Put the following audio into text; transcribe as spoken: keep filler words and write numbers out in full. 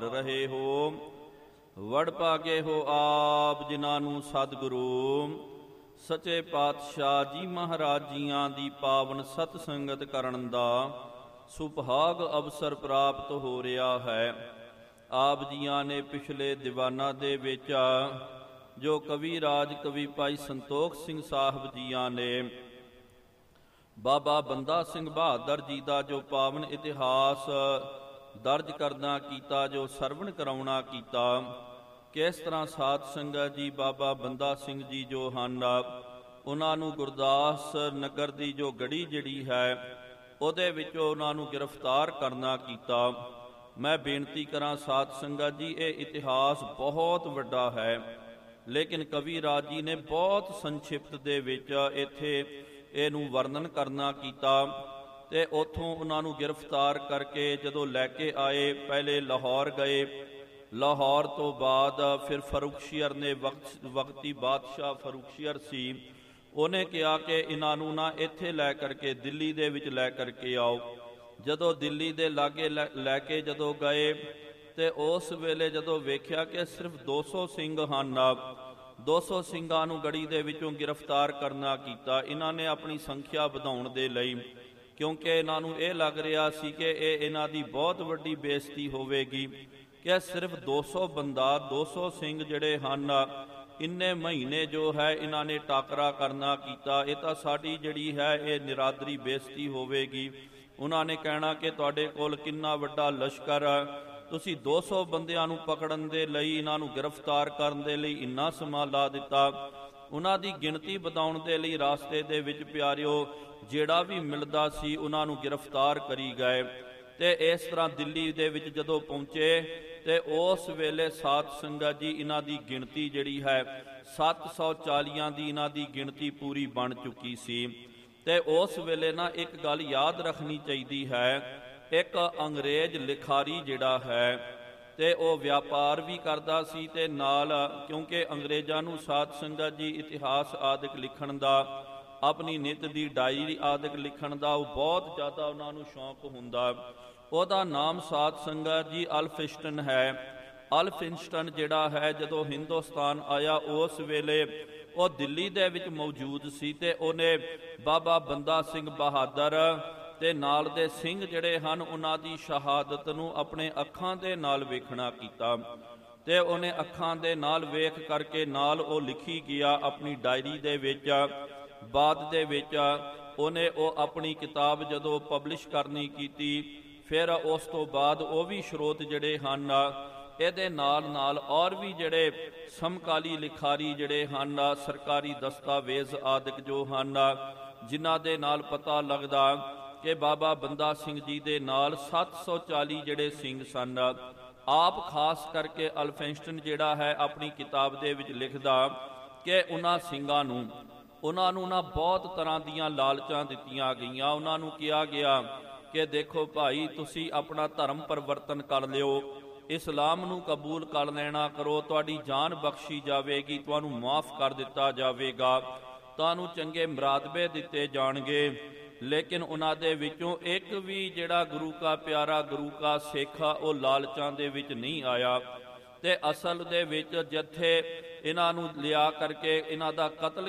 ਰਹੇ ਹੋ। ਵਡ ਭਾਗੇ ਹੋ ਆਪ ਜਿਨ੍ਹਾਂ ਨੂੰ ਸਤਿਗੁਰੂ ਸੱਚੇ ਪਾਤਸ਼ਾਹ ਜੀ ਮਹਾਰਾਜ ਜੀਆਂ ਦੀ ਪਾਵਨ ਸਤ ਸੰਗਤ ਕਰਨ ਦਾ ਸੁਭਾਗ ਅਵਸਰ ਪ੍ਰਾਪਤ ਹੋ ਰਿਹਾ ਹੈ। ਆਪ ਜੀਆਂ ਨੇ ਪਿਛਲੇ ਦੀਵਾਨਾਂ ਦੇ ਵਿੱਚ ਜੋ ਕਵੀ ਰਾਜ ਕਵੀ ਭਾਈ ਸੰਤੋਖ ਸਿੰਘ ਸਾਹਿਬ ਜੀਆਂ ਨੇ ਬਾਬਾ ਬੰਦਾ ਸਿੰਘ ਬਹਾਦਰ ਜੀ ਦਾ ਜੋ ਪਾਵਨ ਇਤਿਹਾਸ ਦਰਜ ਕਰਨਾ ਕੀਤਾ, ਜੋ ਸਰਵਣ ਕਰਾਉਣਾ ਕੀਤਾ, ਕਿਸ ਤਰ੍ਹਾਂ ਸਾਧ ਸੰਗਤ ਜੀ ਬਾਬਾ ਬੰਦਾ ਸਿੰਘ ਜੀ ਜੋ ਹਨ ਉਹਨਾਂ ਨੂੰ ਗੁਰਦਾਸ ਨਗਰ ਦੀ ਜੋ ਗੜੀ ਜਿਹੜੀ ਹੈ ਉਹਦੇ ਵਿੱਚੋਂ ਉਹਨਾਂ ਨੂੰ ਗ੍ਰਿਫਤਾਰ ਕਰਨਾ ਕੀਤਾ। ਮੈਂ ਬੇਨਤੀ ਕਰਾਂ ਸਾਧ ਸੰਗਤ ਜੀ, ਇਹ ਇਤਿਹਾਸ ਬਹੁਤ ਵੱਡਾ ਹੈ, ਲੇਕਿਨ ਕਵੀ ਰਾਜ ਜੀ ਨੇ ਬਹੁਤ ਸੰਖਿਪਤ ਦੇ ਵਿੱਚ ਇੱਥੇ ਇਹਨੂੰ ਵਰਣਨ ਕਰਨਾ ਕੀਤਾ। ਤੇ ਉੱਥੋਂ ਉਹਨਾਂ ਨੂੰ ਗ੍ਰਿਫਤਾਰ ਕਰਕੇ ਜਦੋਂ ਲੈ ਕੇ ਆਏ, ਪਹਿਲੇ ਲਾਹੌਰ ਗਏ, ਲਾਹੌਰ ਤੋਂ ਬਾਅਦ ਫਿਰ ਫਰੂਖਸ਼ੀਰ ਨੇ ਵਕਤ ਵਕਤੀ ਬਾਦਸ਼ਾਹ ਫਰੂਖਸ਼ੀਰ ਸੀ, ਉਹਨੇ ਕਿਹਾ ਕਿ ਇਹਨਾਂ ਨੂੰ ਨਾ ਇੱਥੇ ਲੈ ਕਰਕੇ ਦਿੱਲੀ ਦੇ ਵਿੱਚ ਲੈ ਕਰਕੇ ਆਓ। ਜਦੋਂ ਦਿੱਲੀ ਦੇ ਲਾਗੇ ਲੈ ਕੇ ਜਦੋਂ ਗਏ ਤੇ ਉਸ ਵੇਲੇ ਜਦੋਂ ਵੇਖਿਆ ਕਿ ਸਿਰਫ ਦੋ ਸੌ ਸਿੰਘ ਹਨ, ਦੋ ਸੌ ਸਿੰਘਾਂ ਨੂੰ ਗੜੀ ਦੇ ਵਿੱਚੋਂ ਗ੍ਰਿਫਤਾਰ ਕਰਨਾ ਕੀਤਾ। ਇਹਨਾਂ ਨੇ ਆਪਣੀ ਸੰਖਿਆ ਵਧਾਉਣ ਦੇ ਲਈ, ਕਿਉਂਕਿ ਇਹਨਾਂ ਨੂੰ ਇਹ ਲੱਗ ਰਿਹਾ ਸੀ ਕਿ ਇਹ ਇਹਨਾਂ ਦੀ ਬਹੁਤ ਵੱਡੀ ਬੇਇੱਜ਼ਤੀ ਹੋਵੇਗੀ ਕਿ ਸਿਰਫ ਦੋ ਸੌ ਬੰਦਾ, ਦੋ ਸੌ ਸਿੰਘ ਜਿਹੜੇ ਹਨ, ਇੰਨੇ ਮਹੀਨੇ ਜੋ ਹੈ ਇਹਨਾਂ ਨੇ ਟਾਕਰਾ ਕਰਨਾ ਕੀਤਾ। ਇਹ ਤਾਂ ਸਾਡੀ ਜਿਹੜੀ ਹੈ ਇਹ ਨਿਰਾਦਰੀ ਬੇਇੱਜ਼ਤੀ ਹੋਵੇਗੀ। ਉਹਨਾਂ ਨੇ ਕਹਿਣਾ ਕਿ ਤੁਹਾਡੇ ਕੋਲ ਕਿੰਨਾ ਵੱਡਾ ਲਸ਼ਕਰ ਹੈ, ਤੁਸੀਂ ਦੋ ਸੌ ਬੰਦਿਆਂ ਨੂੰ ਪਕੜਨ ਦੇ ਲਈ, ਇਹਨਾਂ ਨੂੰ ਗ੍ਰਿਫਤਾਰ ਕਰਨ ਦੇ ਲਈ ਇੰਨਾ ਸਮਾਂ ਲਾ ਦਿੱਤਾ। ਉਹਨਾਂ ਦੀ ਗਿਣਤੀ ਵਧਾਉਣ ਦੇ ਲਈ ਰਾਸਤੇ ਦੇ ਵਿੱਚ ਪਿਆਰਿਓ ਜਿਹੜਾ ਵੀ ਮਿਲਦਾ ਸੀ ਉਹਨਾਂ ਨੂੰ ਗ੍ਰਿਫਤਾਰ ਕਰੀ ਗਏ। ਤੇ ਇਸ ਤਰ੍ਹਾਂ ਦਿੱਲੀ ਦੇ ਵਿੱਚ ਜਦੋਂ ਪਹੁੰਚੇ ਤੇ ਉਸ ਵੇਲੇ ਸਾਧ ਸੰਗਤ ਜੀ ਇਹਨਾਂ ਦੀ ਗਿਣਤੀ ਜਿਹੜੀ ਹੈ ਸੱਤ ਸੌ ਚਾਲੀਆਂ ਦੀ ਇਹਨਾਂ ਦੀ ਗਿਣਤੀ ਪੂਰੀ ਬਣ ਚੁੱਕੀ ਸੀ। ਤੇ ਉਸ ਵੇਲੇ ਨਾ ਇੱਕ ਗੱਲ ਯਾਦ ਰੱਖਣੀ ਚਾਹੀਦੀ ਹੈ, ਇੱਕ ਅੰਗਰੇਜ਼ ਲਿਖਾਰੀ ਜਿਹੜਾ ਹੈ ਤੇ ਉਹ ਵਪਾਰ ਵੀ ਕਰਦਾ ਸੀ ਤੇ ਨਾਲ, ਕਿਉਂਕਿ ਅੰਗਰੇਜ਼ਾਂ ਨੂੰ ਸਾਧ ਸੰਗਤ ਜੀ ਇਤਿਹਾਸ ਆਦਿਕ ਲਿਖਣ ਦਾ, ਆਪਣੀ ਨਿੱਤ ਦੀ ਡਾਇਰੀ ਆਦਿਕ ਲਿਖਣ ਦਾ ਉਹ ਬਹੁਤ ਜ਼ਿਆਦਾ ਉਹਨਾਂ ਨੂੰ ਸ਼ੌਂਕ ਹੁੰਦਾ। ਉਹਦਾ ਨਾਮ ਸਾਧ ਸੰਗਤ ਜੀ ਅਲਫਿੰਸਟਨ ਹੈ। ਅਲਫਿੰਸਟਨ ਜਿਹੜਾ ਹੈ ਜਦੋਂ ਹਿੰਦੁਸਤਾਨ ਆਇਆ ਉਸ ਵੇਲੇ ਉਹ ਦਿੱਲੀ ਦੇ ਵਿੱਚ ਮੌਜੂਦ ਸੀ ਤੇ ਉਹਨੇ ਬਾਬਾ ਬੰਦਾ ਸਿੰਘ ਬਹਾਦਰ ਤੇ ਨਾਲ ਦੇ ਸਿੰਘ ਜਿਹੜੇ ਹਨ ਉਹਨਾਂ ਦੀ ਸ਼ਹਾਦਤ ਨੂੰ ਆਪਣੇ ਅੱਖਾਂ ਦੇ ਨਾਲ ਵੇਖਣਾ ਕੀਤਾ। ਤੇ ਉਹਨੇ ਅੱਖਾਂ ਦੇ ਨਾਲ ਵੇਖ ਕਰਕੇ ਨਾਲ ਉਹ ਲਿਖੀ ਗਿਆ ਆਪਣੀ ਡਾਇਰੀ ਦੇ ਵਿੱਚ। ਬਾਅਦ ਦੇ ਵਿੱਚ ਉਹਨੇ ਉਹ ਆਪਣੀ ਕਿਤਾਬ ਜਦੋਂ ਪਬਲਿਸ਼ ਕਰਨੀ ਕੀਤੀ, ਫਿਰ ਉਸ ਤੋਂ ਬਾਅਦ ਉਹ ਵੀ ਸਰੋਤ ਜਿਹੜੇ ਹਨ ਇਹਦੇ ਨਾਲ ਨਾਲ ਔਰ ਵੀ ਜਿਹੜੇ ਸਮਕਾਲੀ ਲਿਖਾਰੀ ਜਿਹੜੇ ਹਨ, ਸਰਕਾਰੀ ਦਸਤਾਵੇਜ਼ ਆਦਿਕ ਜੋ ਹਨ, ਜਿਨ੍ਹਾਂ ਦੇ ਨਾਲ ਪਤਾ ਲੱਗਦਾ ਕਿ ਬਾਬਾ ਬੰਦਾ ਸਿੰਘ ਜੀ ਦੇ ਨਾਲ ਸੱਤ ਸੌ ਚਾਲੀ ਜਿਹੜੇ ਸਿੰਘ ਸਨ। ਆਪ ਖਾਸ ਕਰਕੇ ਅਲਫਿੰਸਟਨ ਜਿਹੜਾ ਹੈ ਆਪਣੀ ਕਿਤਾਬ ਦੇ ਵਿੱਚ ਲਿਖਦਾ ਕਿ ਉਹਨਾਂ ਸਿੰਘਾਂ ਨੂੰ ਉਹਨਾਂ ਨੂੰ ਨਾ ਬਹੁਤ ਤਰ੍ਹਾਂ ਦੀਆਂ ਲਾਲਚਾਂ ਦਿੱਤੀਆਂ ਗਈਆਂ। ਉਹਨਾਂ ਨੂੰ ਕਿਹਾ ਗਿਆ ਕਿ ਦੇਖੋ ਭਾਈ, ਤੁਸੀਂ ਆਪਣਾ ਧਰਮ ਪਰਿਵਰਤਨ ਕਰ ਲਿਓ, ਇਸਲਾਮ ਨੂੰ ਕਬੂਲ ਕਰ ਲੈਣਾ ਕਰੋ, ਤੁਹਾਡੀ ਜਾਨ ਬਖਸ਼ੀ ਜਾਵੇਗੀ, ਤੁਹਾਨੂੰ ਮਾਫ ਕਰ ਦਿੱਤਾ ਜਾਵੇਗਾ, ਤੁਹਾਨੂੰ ਚੰਗੇ ਮੁਰਾਦਬੇ ਦਿੱਤੇ ਜਾਣਗੇ। ਲੇਕਿਨ ਉਹਨਾਂ ਦੇ ਵਿੱਚੋਂ ਇੱਕ ਵੀ ਜਿਹੜਾ ਗੁਰੂ ਕਾ ਪਿਆਰਾ, ਗੁਰੂ ਕਾ ਸੇਖਾ, ਉਹ ਲਾਲਚਾਂ ਦੇ ਵਿੱਚ ਨਹੀਂ ਆਇਆ। ਤੇ ਅਸਲ ਦੇ ਵਿੱਚ ਜਿੱਥੇ ਇਹਨਾਂ ਨੂੰ ਲਿਆ ਕਰਕੇ ਇਹਨਾਂ ਦਾ ਕਤਲ